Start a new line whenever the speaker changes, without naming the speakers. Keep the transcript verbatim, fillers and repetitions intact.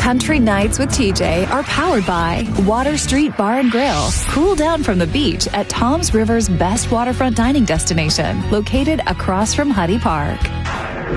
Country Nights with T J are powered by Water Street Bar and Grill. Cool down from the beach at Tom's River's best waterfront dining destination, located across from Huddy Park.